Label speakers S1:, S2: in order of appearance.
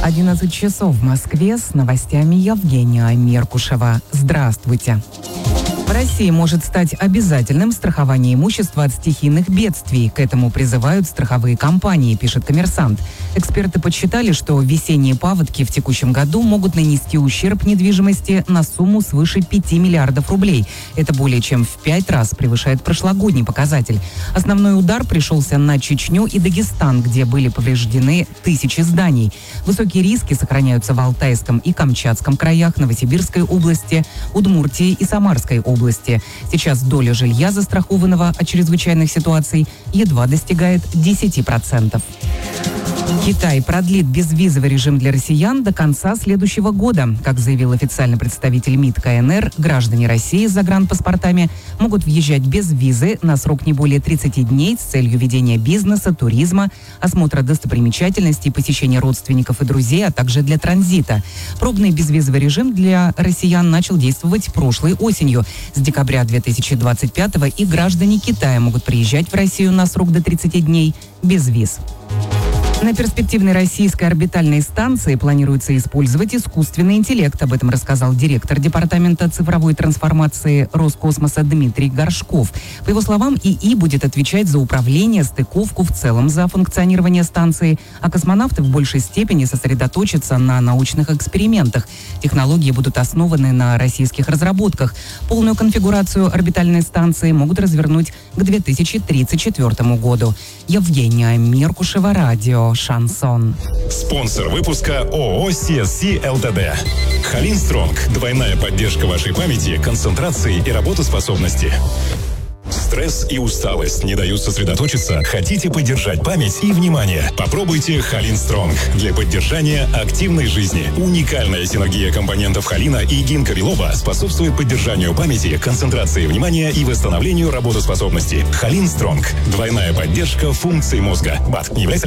S1: 11 часов в Москве, с новостями Евгения Меркушева. Здравствуйте. В России может стать обязательным страхование имущества от стихийных бедствий. К этому призывают страховые компании, пишет «Коммерсант». Эксперты подсчитали, что весенние паводки в текущем году могут нанести ущерб недвижимости на сумму свыше 5 миллиардов рублей. Это более чем в 5 раз превышает прошлогодний показатель. Основной удар пришелся на Чечню и Дагестан, где были повреждены тысячи зданий. Высокие риски сохраняются в Алтайском и Камчатском краях, Новосибирской области, Удмуртии и Самарской области. Сейчас доля жилья, застрахованного от чрезвычайных ситуаций, едва достигает 10%. Китай продлит безвизовый режим для россиян до конца следующего года. Как заявил официальный представитель МИД КНР, граждане России с загранпаспортами могут въезжать без визы на срок не более 30 дней с целью ведения бизнеса, туризма, осмотра достопримечательностей, посещения родственников и друзей, а также для транзита. Пробный безвизовый режим для россиян начал действовать прошлой осенью. С декабря 2025-го и граждане Китая могут приезжать в Россию на срок до 30 дней без виз. На перспективной российской орбитальной станции планируется использовать искусственный интеллект. Об этом рассказал директор Департамента цифровой трансформации Роскосмоса Дмитрий Горшков. По его словам, ИИ будет отвечать за управление, стыковку, в целом за функционирование станции, а космонавты в большей степени сосредоточатся на научных экспериментах. Технологии будут основаны на российских разработках. Полную конфигурацию орбитальной станции могут развернуть к 2034 году. Евгения Меркушева, радио «Шансон».
S2: Спонсор выпуска ООО CSC ЛТД. Халинстронг. Двойная поддержка вашей памяти, концентрации и работоспособности. Стресс и усталость не дают сосредоточиться? Хотите поддержать память и внимание? Попробуйте Халинстронг для поддержания активной жизни. Уникальная синергия компонентов холина и гинкобилоба способствует поддержанию памяти, концентрации внимания и восстановлению работоспособности. Халинстронг. Двойная поддержка функций мозга. БАД не является